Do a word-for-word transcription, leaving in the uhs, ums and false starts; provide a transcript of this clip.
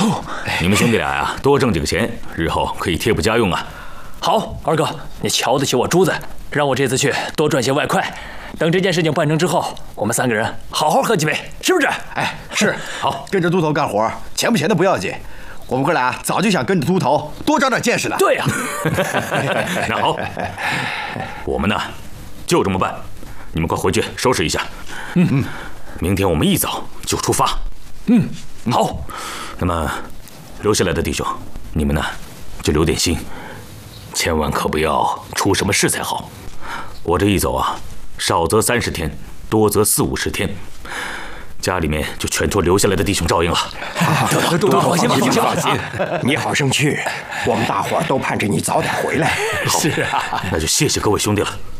哦， 你们兄弟俩呀，多挣几个钱，日后可以贴补家用啊。 好，二哥，你瞧得起我珠子，让我这次去多赚些外快。等这件事情办成之后，我们三个人好好喝几杯，是不是？ 哎，是。好，跟着都头干活，钱不钱的不要紧。我们哥俩早就想跟着都头多长点见识了。 对呀。 那好，我们呢就这么办。你们快回去收拾一下。嗯嗯，明天我们一早就出发。 嗯，好。 那么留下来的弟兄，你们呢就留点心，千万可不要出什么事才好。我这一走啊，少则三十天，多则四五十天。家里面就全托留下来的弟兄照应了。 都都放心吧， 放心，你好生去，我们大伙儿都盼着你早点回来。 是啊，那就谢谢各位兄弟了。